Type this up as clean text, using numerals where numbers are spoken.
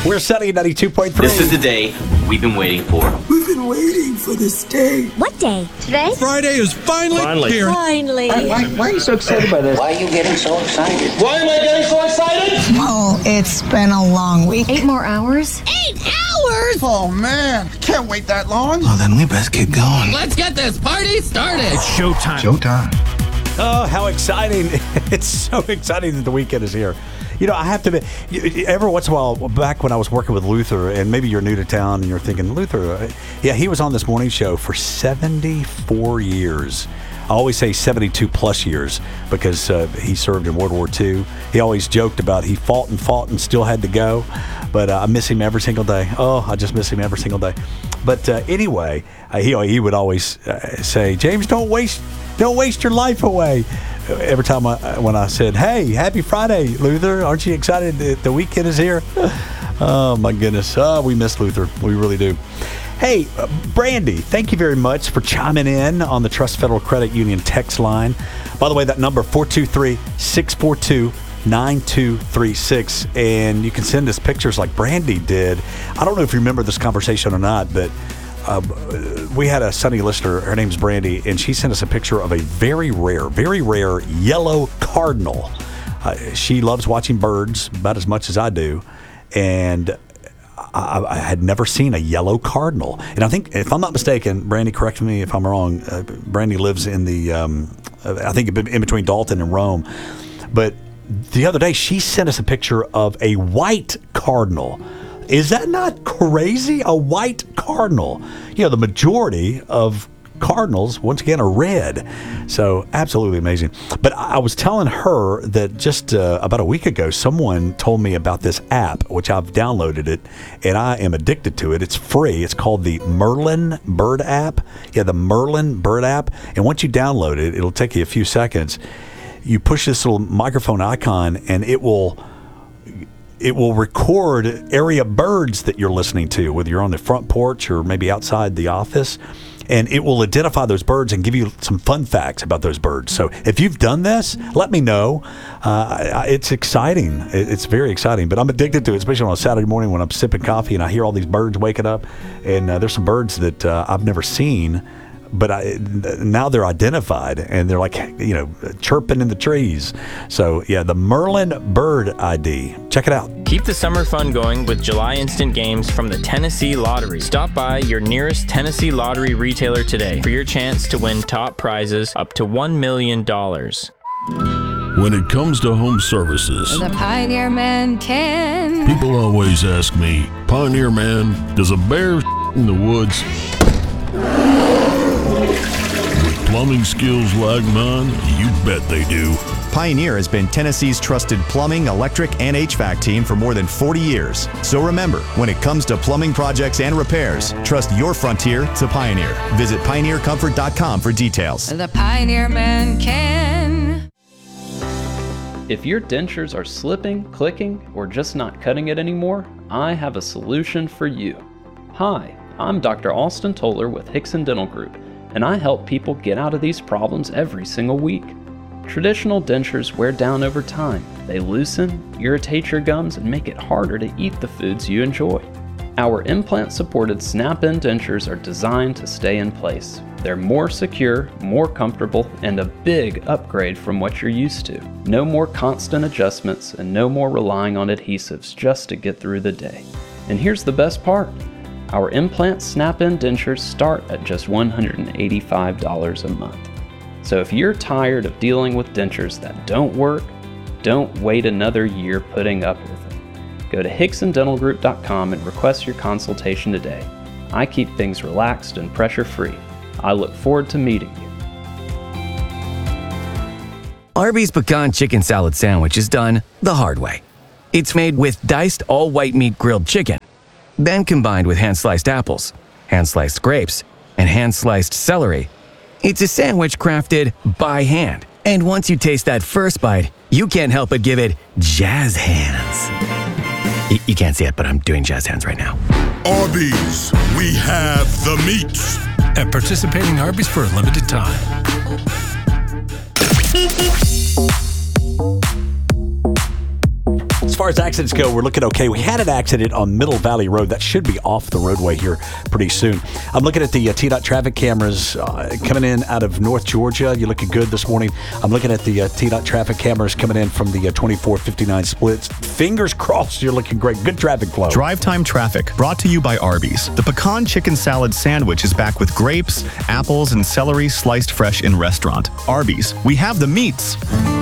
We're Sunny at 92.3. This is the day we've been waiting for. We've been waiting for this day. What day? Today? Friday is finally here. Finally. Why are you so excited by this? Why are you getting so excited? Why am I getting so excited? Oh, it's been a long week. 8 more hours? 8 hours? Oh, man. Can't wait that long. Well, then we best get going. Let's get this party started. It's showtime. Oh, how exciting. It's so exciting that the weekend is here. You know, I have to admit, every once in a while, back when I was working with Luther, and maybe you're new to town and you're thinking, Luther, yeah, he was on this morning show for 74 years. I always say 72 plus years because he served in World War II. He always joked about he fought and still had to go. But I miss him every single day. Oh, I just miss him every single day. But anyway, he would always say, James, don't waste your life away. Every time when I said, hey, happy Friday, Luther, aren't you excited that the weekend is here? Oh, my goodness. Oh, we miss Luther. We really do. Hey, Brandy, thank you very much for chiming in on the Trust Federal Credit Union text line. By the way, that number, 423-642-9236. And you can send us pictures like Brandy did. I don't know if you remember this conversation or not, but we had a Sunny listener. Her name's Brandy, and she sent us a picture of a very rare yellow cardinal. She loves watching birds about as much as I do, and I had never seen a yellow cardinal. And I think, if I'm not mistaken, Brandy, correct me if I'm wrong, Brandy lives in the, I think in between Dalton and Rome. But the other day, she sent us a picture of a white cardinal. Is that not crazy? A white cardinal. You know, the majority of cardinals, once again, are red. So absolutely amazing. But I was telling her that just about a week ago, someone told me about this app, which I've downloaded it, and I am addicted to it. It's free. It's called the Merlin Bird app. Yeah, the Merlin Bird app. And once you download it, it'll take you a few seconds. You push this little microphone icon, and it will record area birds that you're listening to, whether you're on the front porch or maybe outside the office, and it will identify those birds and give you some fun facts about those birds. So if you've done this, let me know. It's exciting. It's very exciting, but I'm addicted to it, especially on a Saturday morning when I'm sipping coffee and I hear all these birds waking up, and there's some birds that I've never seen, but now they're identified, and they're like, you know, chirping in the trees. So, yeah, the Merlin Bird ID. Check it out. Keep the summer fun going with July Instant Games from the Tennessee Lottery. Stop by your nearest Tennessee Lottery retailer today for your chance to win top prizes up to $1 million. When it comes to home services, The Pioneer Man can. people always ask me, Pioneer Man, does a bear in the woods? With plumbing skills like mine, you bet they do. Pioneer has been Tennessee's trusted plumbing, electric, and HVAC team for more than 40 years. So remember, when it comes to plumbing projects and repairs, trust your frontier to Pioneer. Visit pioneercomfort.com for details. The Pioneer Man can. If your dentures are slipping, clicking, or just not cutting it anymore, I have a solution for you. Hi, I'm Dr. Austin Toller with Hickson Dental Group, and I help people get out of these problems every single week. Traditional dentures wear down over time. They loosen, irritate your gums, and make it harder to eat the foods you enjoy. Our implant-supported snap-in dentures are designed to stay in place. They're more secure, more comfortable, and a big upgrade from what you're used to. No more constant adjustments and no more relying on adhesives just to get through the day. And here's the best part. Our implant snap-in dentures start at just $185 a month. So if you're tired of dealing with dentures that don't work, don't wait another year putting up with them. Go to HicksonDentalGroup.com and request your consultation today. I keep things relaxed and pressure-free. I look forward to meeting you. Arby's Pecan Chicken Salad Sandwich is done the hard way. It's made with diced all-white meat grilled chicken, then combined with hand-sliced apples, hand-sliced grapes, and hand-sliced celery. It's a sandwich crafted by hand. And once you taste that first bite, you can't help but give it jazz hands. You can't see it, but I'm doing jazz hands right now. Arby's, we have the meats. At participating Arby's for a limited time. As far as accidents go, we're looking okay. We had an accident on Middle Valley Road. That should be off the roadway here pretty soon. I'm looking at the TDOT traffic cameras coming in out of North Georgia. You're looking good this morning. I'm looking at the TDOT traffic cameras coming in from the 2459 splits. Fingers crossed, you're looking great. Good traffic flow. Drive time traffic brought to you by Arby's. The pecan chicken salad sandwich is back with grapes, apples, and celery sliced fresh in restaurant. Arby's, we have the meats.